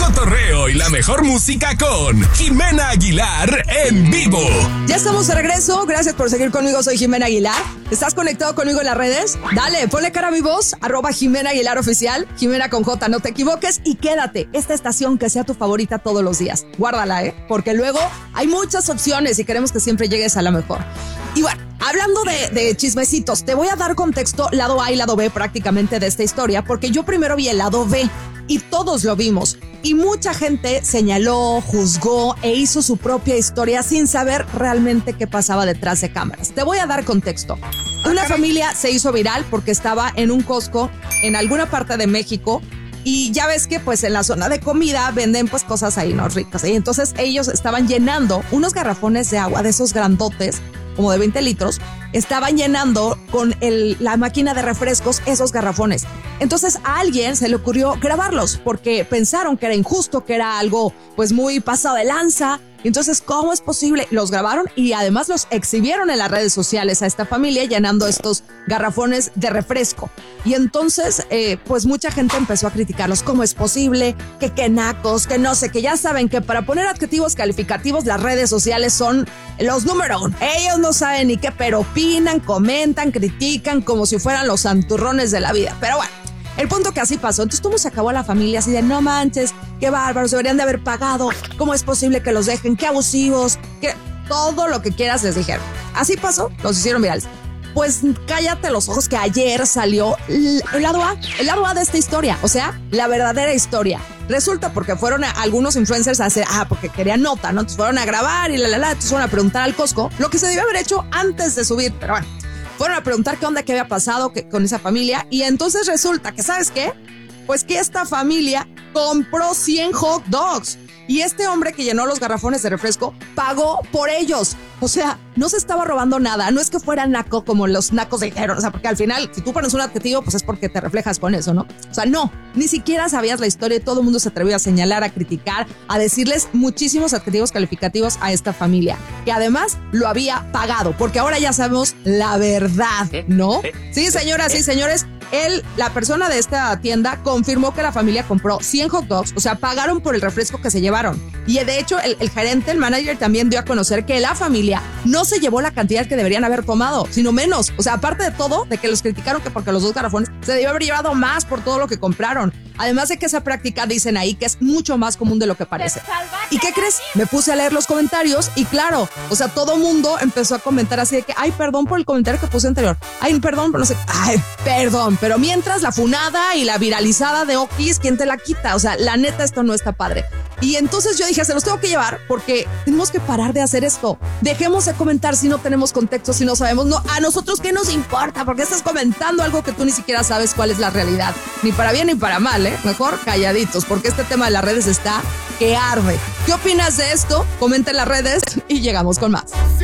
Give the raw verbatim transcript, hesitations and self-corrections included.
cotorreo y la mejor música con Jimena Aguilar en vivo. Ya estamos de regreso. Gracias por seguir conmigo. Soy Jimena Aguilar. ¿Estás conectado conmigo en las redes? Dale, ponle cara a mi voz. Arroba Jimena Aguilar Oficial. Jimena con J, no te equivoques. Y quédate. Esta estación que sea tu favorita todos los días. Guárdala, ¿eh? Porque luego hay muchas opciones y queremos que siempre llegues a la mejor. Y bueno, hablando de, de chismecitos, te voy a dar contexto, lado A y lado B prácticamente de esta historia, porque yo primero vi el lado B y todos lo vimos. Y mucha gente señaló, juzgó e hizo su propia historia sin saber realmente qué pasaba detrás de cámaras. Te voy a dar contexto. Una familia se hizo viral porque estaba en un Costco en alguna parte de México. Y ya ves que pues en la zona de comida venden pues cosas ahí, ¿no? Ricas. Y entonces ellos estaban llenando unos garrafones de agua de esos grandotes, como de veinte litros, estaban llenando con el, la máquina de refrescos esos garrafones. Entonces a alguien se le ocurrió grabarlos porque pensaron que era injusto, que era algo pues muy pasado de lanza. Entonces, ¿cómo es posible? Los grabaron y además los exhibieron en las redes sociales a esta familia llenando estos garrafones de refresco. Y entonces, eh, pues mucha gente empezó a criticarlos. ¿Cómo es posible? Que qué nacos, que no sé, que ya saben que para poner adjetivos calificativos las redes sociales son los número uno. Ellos no saben ni qué, pero opinan, comentan, critican como si fueran los santurrones de la vida. Pero bueno. El punto que así pasó. Entonces todo se acabó a la familia así de no manches, qué bárbaros, deberían de haber pagado, cómo es posible que los dejen, qué abusivos, que todo lo que quieras les dijeron. Así pasó, los hicieron virales. Pues cállate los ojos que ayer salió el, el lado A, el lado A de esta historia, o sea, la verdadera historia. Resulta porque fueron a algunos influencers a hacer, ah, porque querían nota, ¿no? Entonces fueron a grabar y la la la, entonces fueron a preguntar al Costco lo que se debió haber hecho antes de subir, pero bueno. Fueron a preguntar qué onda, qué había pasado que, con esa familia. Y entonces resulta que, ¿sabes qué? Pues que esta familia compró cien hot dogs. Y este hombre que llenó los garrafones de refresco pagó por ellos. O sea, no se estaba robando nada. No es que fuera naco como los nacos dijeron. O sea, porque al final, si tú pones un adjetivo, pues es porque te reflejas con eso, ¿no? O sea, no. Ni siquiera sabías la historia y todo el mundo se atrevió a señalar, a criticar, a decirles muchísimos adjetivos calificativos a esta familia. Que además lo había pagado. Porque ahora ya sabemos la verdad, ¿no? Sí, señoras y señores. Él, la persona de esta tienda, confirmó que la familia compró cien hot dogs, o sea, pagaron por el refresco que se llevaron. Y de hecho, el, el gerente, el manager, también dio a conocer que la familia no se llevó la cantidad que deberían haber tomado, sino menos. O sea, aparte de todo, de que los criticaron que porque los dos garrafones se debió haber llevado más por todo lo que compraron. Además de que esa práctica, dicen ahí, que es mucho más común de lo que parece. ¿Y qué crees? Me puse a leer los comentarios y claro, o sea, todo mundo empezó a comentar así de que, ay, perdón por el comentario que puse anterior. Ay, perdón, pero no sé, ay, perdón. Pero mientras la funada y la viralizada de Okis, ¿quién te la quita? O sea, la neta, esto no está padre. Y entonces yo dije, se los tengo que llevar porque tenemos que parar de hacer esto. Dejemos de comentar si no tenemos contexto, si no sabemos. No, a nosotros qué nos importa, porque estás comentando algo que tú ni siquiera sabes cuál es la realidad. Ni para bien ni para mal, ¿eh? Mejor calladitos, porque este tema de las redes está que arde. ¿Qué opinas de esto? Comenta en las redes y llegamos con más.